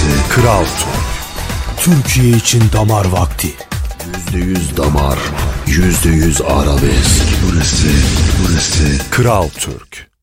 Kral Türk. Türkiye için damar vakti. %100 damar, %100 arabesk. Burası Kral Türk.